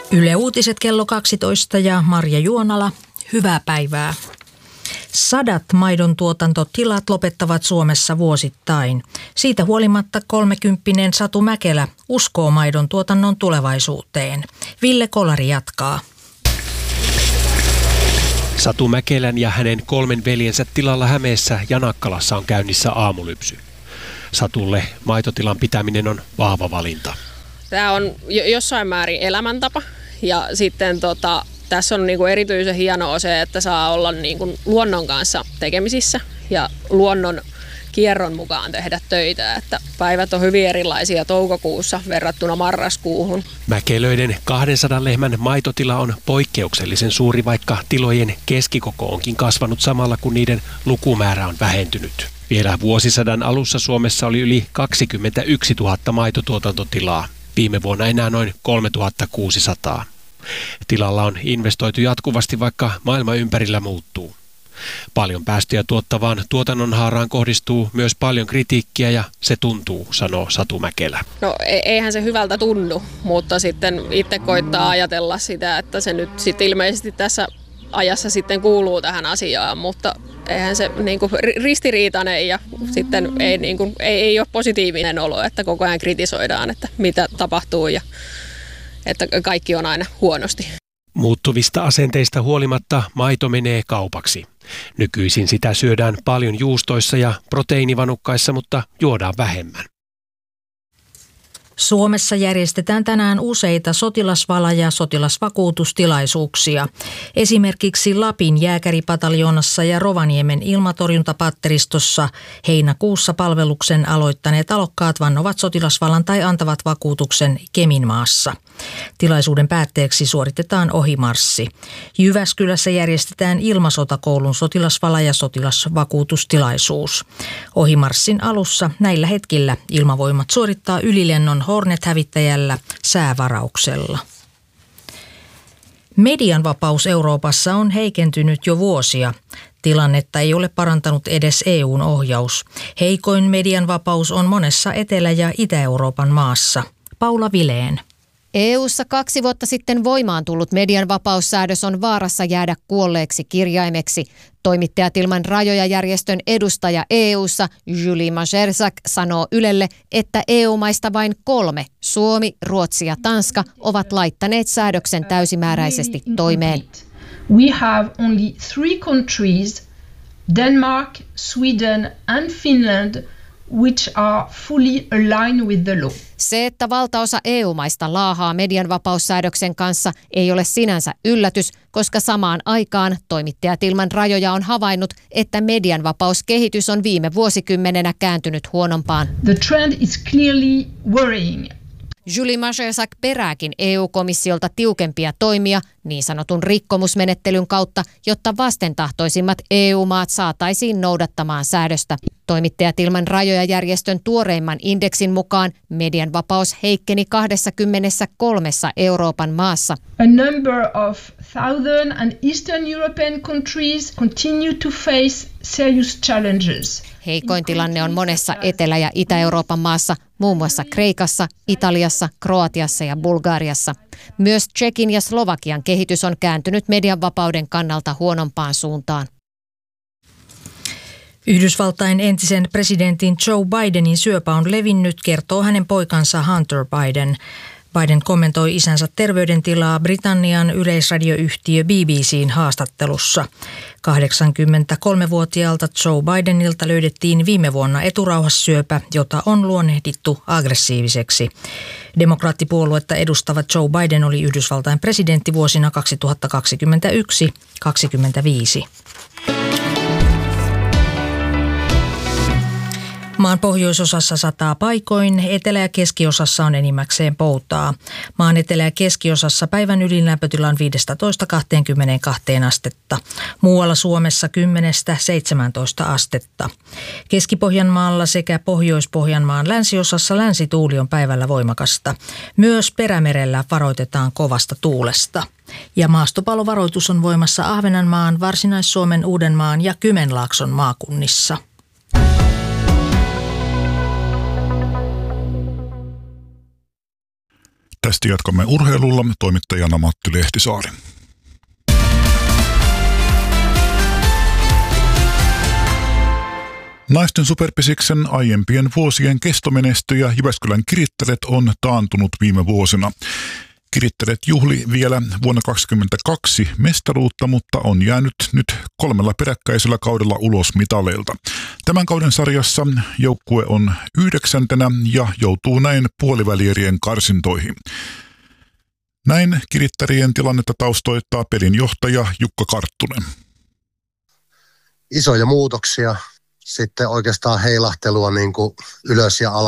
Yle Uutiset kello 12 ja Marja Juonala, hyvää päivää. 100 maidon tuotantotilat lopettavat Suomessa vuosittain. Siitä huolimatta 30-vuotias Satu Mäkelä uskoo maidon tuotannon tulevaisuuteen. Ville Kolari jatkaa. Satu Mäkelän ja hänen 3 veljensä tilalla Hämeessä ja Nakkalassa on käynnissä aamulypsy. Satulle maitotilan pitäminen on vahva valinta. Tämä on jossain määrin elämäntapa ja sitten tässä on niinku erityisen hienoa se, että saa olla niinku luonnon kanssa tekemisissä ja luonnon kierron mukaan tehdä töitä. Että päivät on hyvin erilaisia toukokuussa verrattuna marraskuuhun. Mäkelöiden 200 lehmän maitotila on poikkeuksellisen suuri, vaikka tilojen keskikoko onkin kasvanut samalla, kun niiden lukumäärä on vähentynyt. Vielä vuosisadan alussa Suomessa oli yli 21 000 maitotuotantotilaa. Viime vuonna enää noin 3600. Tilalla on investoitu jatkuvasti, vaikka maailma ympärillä muuttuu. Paljon päästöjä tuottavaan tuotannonhaaraan kohdistuu myös paljon kritiikkiä ja se tuntuu, sanoo Satu Mäkelä. No eihän se hyvältä tunnu, mutta sitten itse koittaa ajatella sitä, että se nyt sitten ilmeisesti tässä ajassa sitten kuuluu tähän asiaan, mutta eihän se niinku ristiriitainen ja sitten ei ole positiivinen olo, että koko ajan kritisoidaan, että mitä tapahtuu ja että kaikki on aina huonosti. Muuttuvista asenteista huolimatta maito menee kaupaksi. Nykyisin sitä syödään paljon juustoissa ja proteiinivanukkaissa, mutta juodaan vähemmän. Suomessa järjestetään tänään useita sotilasvala- ja sotilasvakuutustilaisuuksia. Esimerkiksi Lapin jääkäripataljoonassa ja Rovaniemen ilmatorjuntapatteristossa heinäkuussa palveluksen aloittaneet alokkaat vannovat sotilasvalan tai antavat vakuutuksen Keminmaassa. Tilaisuuden päätteeksi suoritetaan ohimarssi. Jyväskylässä järjestetään ilmasotakoulun sotilasvala- ja sotilasvakuutustilaisuus. Ohimarssin alussa näillä hetkillä Ilmavoimat suorittaa ylilennon Hornet-hävittäjällä säävarauksella. Median vapaus Euroopassa on heikentynyt jo vuosia. Tilannetta ei ole parantanut edes EU:n ohjaus. Heikoin median vapaus on monessa Etelä- ja Itä-Euroopan maassa. Paula Vileen. EU:ssa 2 vuotta sitten voimaan tullut median vapaussäädös on vaarassa jäädä kuolleeksi kirjaimeksi. Toimittajat ilman rajoja -järjestön edustaja EU:ssa Julie Majersak sanoo Ylelle, että EU-maista vain 3, Suomi, Ruotsi ja Tanska, ovat laittaneet säädöksen täysimääräisesti toimeen. We have only 3 countries, Denmark, Sweden and Finland, which are fully aligned with the law. Se, että valtaosa EU-maista laahaa median vapaussäädöksen kanssa, ei ole sinänsä yllätys, koska samaan aikaan Toimittajat ilman rajoja on havainnut, että median vapauskehitys on viime vuosikymmenenä kääntynyt huonompaan. The trend is clearly worrying. Julie Majersak perääkin EU-komissiolta tiukempia toimia niin sanotun rikkomusmenettelyn kautta, jotta vastentahtoisimmat EU-maat saataisiin noudattamaan säädöstä. Toimittajat ilman rajoja -järjestön tuoreimman indeksin mukaan median vapaus heikkeni 23 Euroopan maassa. A number of southern and eastern European countries continue to face serious challenges. Heikoin tilanne on monessa Etelä- ja Itä-Euroopan maassa, muun muassa Kreikassa, Italiassa, Kroatiassa ja Bulgariassa. Myös Tšekin ja Slovakian kehitys on kääntynyt median vapauden kannalta huonompaan suuntaan. Yhdysvaltain entisen presidentin Joe Bidenin syöpä on levinnyt, kertoo hänen poikansa Hunter Biden. Biden kommentoi isänsä terveydentilaa Britannian yleisradioyhtiö BBC:n haastattelussa. 83-vuotiaalta Joe Bidenilta löydettiin viime vuonna eturauhassyöpä, jota on luonnehdittu aggressiiviseksi. Demokraattipuoluetta edustava Joe Biden oli Yhdysvaltain presidentti vuosina 2021-2025. Maan pohjoisosassa sataa paikoin, etelä- ja keskiosassa on enimmäkseen poutaa. Maan etelä- ja keskiosassa päivän ydinlämpötila on 15–22 astetta. Muualla Suomessa 10–17 astetta. Keski-Pohjanmaalla sekä Pohjois-Pohjanmaan länsiosassa länsituuli on päivällä voimakasta. Myös Perämerellä varoitetaan kovasta tuulesta. Ja maastopallovaroitus on voimassa Ahvenanmaan, Varsinais-Suomen, Uudenmaan ja Kymenlaakson maakunnissa. Tästä jatkamme urheilulla, toimittajana Matti Lehtisaari. Naisten superpisiksen aiempien vuosien kestomenestyjä Jyväskylän Kirittäret on taantunut viime vuosina. Kirittäret juhli vielä vuonna 2022 mestaruutta, mutta on jäänyt nyt 3 peräkkäisellä kaudella ulos mitaleilta. Tämän kauden sarjassa joukkue on 9. ja joutuu näin puolivälierien karsintoihin. Näin Kirittärien tilannetta taustoittaa pelin johtaja Jukka Karttunen. Isoja muutoksia, sitten oikeastaan heilahtelua niin kuin ylös ja alas.